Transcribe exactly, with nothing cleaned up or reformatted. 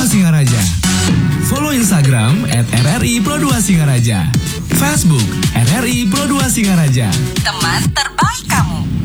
Singaraja. Follow Instagram at R R I Pro dua Singaraja. Facebook R R I Pro dua Singaraja. Teman terbaik kamu.